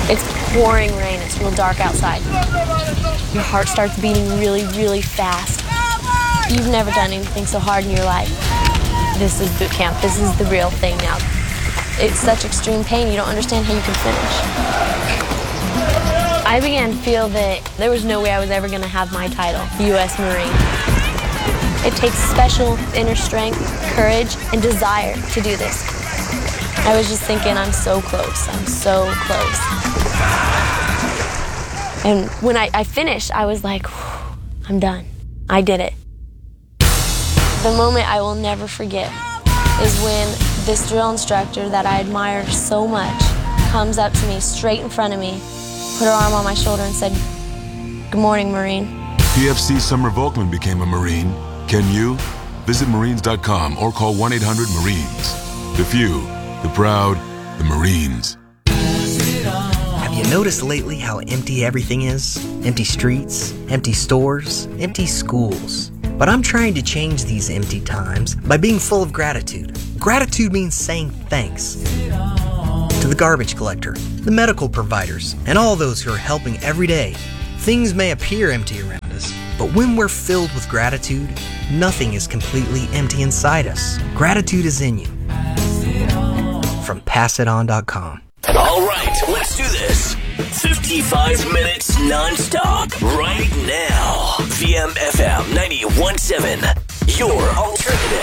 It's pouring rain. It's real dark outside. Your heart starts beating really, really fast. You've never done anything so hard in your life. This is boot camp. This is the real thing now. It's such extreme pain, you don't understand how you can finish. I began to feel that there was no way I was ever going to have my title, U.S. Marine. It takes special inner strength, courage, and desire to do this. I was just thinking, I'm so close. I'm so close. And when I finished, I was like, I'm done. I did it. The moment I will never forget is when this drill instructor that I admire so much comes up to me straight in front of me, put her arm on my shoulder and said, "Good morning, Marine." PFC Summer Volkman became a Marine. Can you? Visit Marines.com or call 1-800-MARINES. The few, the proud, the Marines. Have you noticed lately how empty everything is? Empty streets, empty stores, empty schools. But I'm trying to change these empty times by being full of gratitude. Gratitude means saying thanks to the garbage collector, the medical providers, and all those who are helping every day. Things may appear empty around us, but when we're filled with gratitude, nothing is completely empty inside us. Gratitude is in you. From PassItOn.com. All right, let's do this. 55 minutes non-stop right now. VMFM 91.7, your alternative.